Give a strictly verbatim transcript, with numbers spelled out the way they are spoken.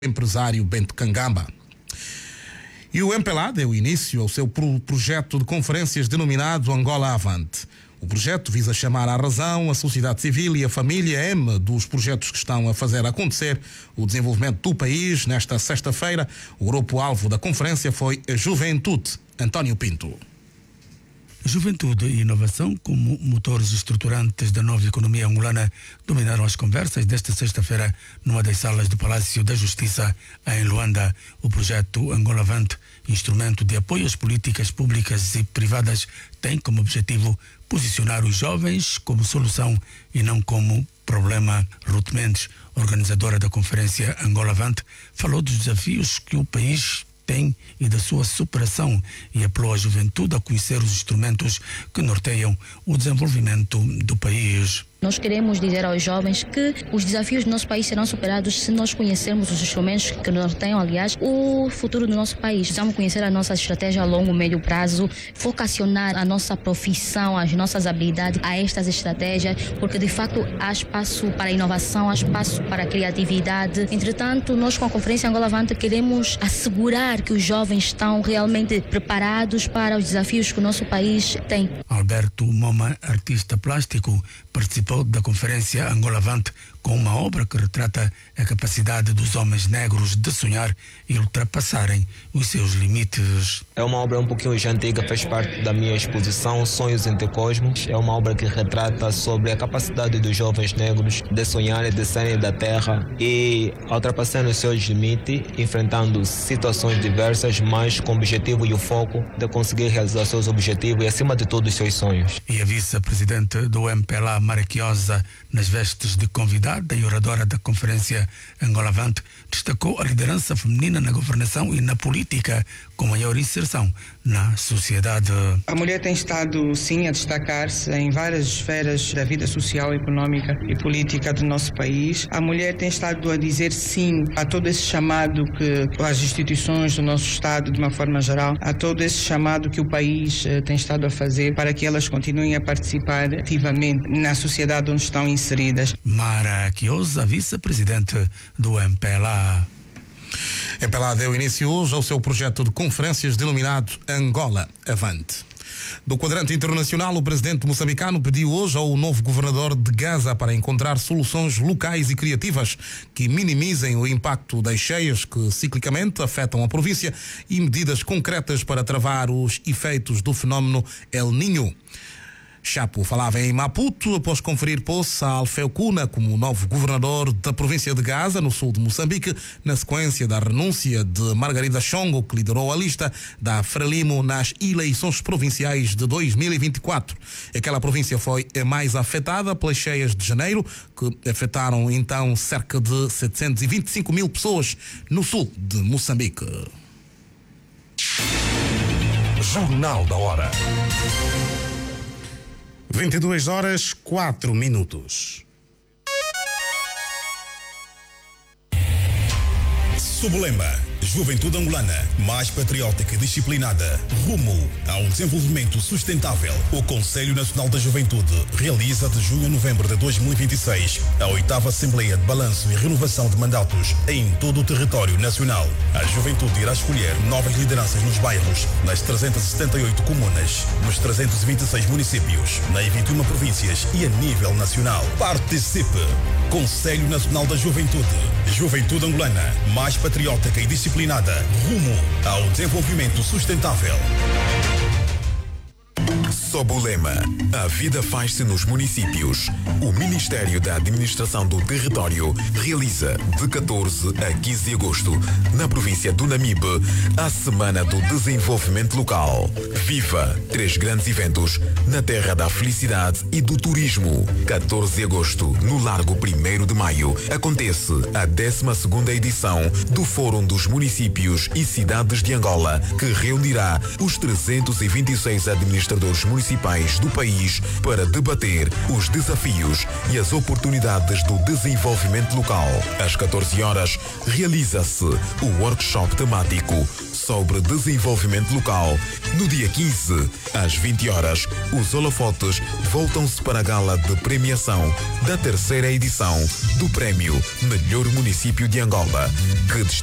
empresário Bento Kangamba. E o M P L A deu início ao seu pro projeto de conferências denominado Angola Avante. O projeto visa chamar à razão a sociedade civil e a família M dos projetos que estão a fazer acontecer o desenvolvimento do país. Nesta sexta-feira, o grupo-alvo da conferência foi a Juventude. António Pinto. Juventude e inovação, como motores estruturantes da nova economia angolana, dominaram as conversas desta sexta-feira numa das salas do Palácio da Justiça em Luanda. O projeto Angola Avante, instrumento de apoio às políticas públicas e privadas, tem como objetivo posicionar os jovens como solução e não como problema. Ruth Mendes, organizadora da conferência Angola Avante, falou dos desafios que o país tem e da sua superação e apelou à juventude a conhecer os instrumentos que norteiam o desenvolvimento do país. Nós queremos dizer aos jovens que os desafios do nosso país serão superados se nós conhecermos os instrumentos que norteiam, aliás, o futuro do nosso país. Precisamos conhecer a nossa estratégia a longo e médio prazo, vocacionar a nossa profissão, as nossas habilidades a estas estratégias, porque de facto há espaço para a inovação, há espaço para a criatividade. Entretanto, nós com a Conferência Angola Avante queremos assegurar que os jovens estão realmente preparados para os desafios que o nosso país tem. Alberto Moma, artista plástico, participou da conferência Angola Avante com uma obra que retrata a capacidade dos homens negros de sonhar e ultrapassarem os seus limites. É uma obra um pouquinho já antiga, fez parte da minha exposição Sonhos entre Cosmos. É uma obra que retrata sobre a capacidade dos jovens negros de sonhar e de saírem da terra e ultrapassando os seus limites, enfrentando situações diversas, mas com o objetivo e o foco de conseguir realizar seus objetivos e, acima de tudo, os seus sonhos. E a vice-presidente do M P L A, Maraquiosa, nas vestes de convidada e oradora da conferência Angola Avante, destacou a liderança feminina na governação e na política, com maior inserção na sociedade. A mulher tem estado, sim, a destacar-se em várias esferas da vida social, económica e política do nosso país. A mulher tem estado a dizer sim a todo esse chamado que as instituições do nosso Estado, de uma forma geral, a todo esse chamado que o país uh, tem estado a fazer para que elas continuem a participar ativamente na sociedade onde estão inseridas. Mara Quiosa, vice-presidente do M P L A. M P L A deu início hoje ao seu projeto de conferências denominado Angola Avante. Do quadrante internacional, o presidente moçambicano pediu hoje ao novo governador de Gaza para encontrar soluções locais e criativas que minimizem o impacto das cheias que ciclicamente afetam a província e medidas concretas para travar os efeitos do fenómeno El Niño. Chapo falava em Maputo após conferir posse a Alfeu Cuna como novo governador da província de Gaza, no sul de Moçambique, na sequência da renúncia de Margarida Chongo, que liderou a lista da Frelimo nas eleições provinciais de dois mil e vinte e quatro. Aquela província foi a mais afetada pelas cheias de janeiro, que afetaram então cerca de setecentos e vinte e cinco mil pessoas no sul de Moçambique. Jornal da Hora. vinte e duas horas, quatro minutos. Sublema, Juventude Angolana, mais patriótica e disciplinada, rumo ao desenvolvimento sustentável. O Conselho Nacional da Juventude realiza de junho a novembro de dois mil e vinte e seis a oitava Assembleia de Balanço e Renovação de Mandatos em todo o território nacional. A Juventude irá escolher novas lideranças nos bairros, nas trezentas e setenta e oito comunas, nos trezentos e vinte e seis municípios, nas vinte e uma províncias e a nível nacional. Participe! Conselho Nacional da Juventude. Juventude Angolana, mais patriótica e disciplinada, rumo ao desenvolvimento sustentável. Sob o lema A Vida Faz-se nos Municípios, o Ministério da Administração do Território realiza de catorze a quinze de agosto, na província do Namibe, a Semana do Desenvolvimento Local. Viva três grandes eventos na Terra da Felicidade e do Turismo. catorze de agosto, no Largo primeiro de maio, acontece a décima segunda edição do Fórum dos Municípios e Cidades de Angola, que reunirá os trezentos e vinte e seis administradores municipais do país para debater os desafios e as oportunidades do desenvolvimento local. Às catorze horas, realiza-se o workshop temático sobre desenvolvimento local. No dia quinze, às vinte horas, os holofotes voltam-se para a gala de premiação da terceira edição do Prémio Melhor Município de Angola, que